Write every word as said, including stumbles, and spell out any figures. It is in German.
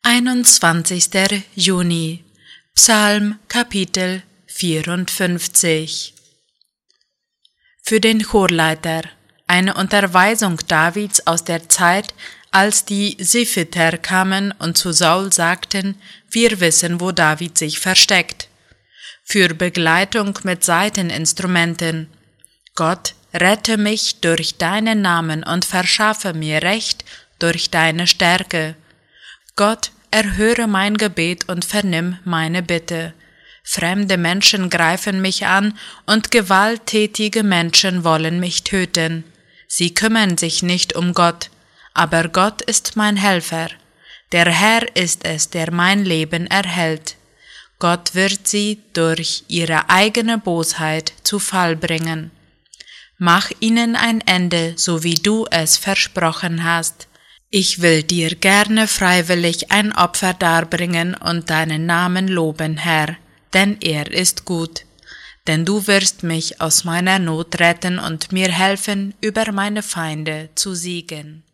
einundzwanzigster Juni, Psalm Kapitel vierundfünfzig. Für den Chorleiter, eine Unterweisung Davids aus der Zeit, als die Siphiter kamen und zu Saul sagten, wir wissen, wo David sich versteckt. Für Begleitung mit Saiteninstrumenten. Gott, rette mich durch deinen Namen und verschaffe mir Recht durch deine Stärke. Gott, erhöre mein Gebet und vernimm meine Bitte. Fremde Menschen greifen mich an und gewalttätige Menschen wollen mich töten. Sie kümmern sich nicht um Gott, aber Gott ist mein Helfer. Der Herr ist es, der mein Leben erhält. Gott wird sie durch ihre eigene Bosheit zu Fall bringen. Mach ihnen ein Ende, so wie du es versprochen hast. Ich will dir gerne freiwillig ein Opfer darbringen und deinen Namen loben, Herr, denn er ist gut. Denn du wirst mich aus meiner Not retten und mir helfen, über meine Feinde zu siegen.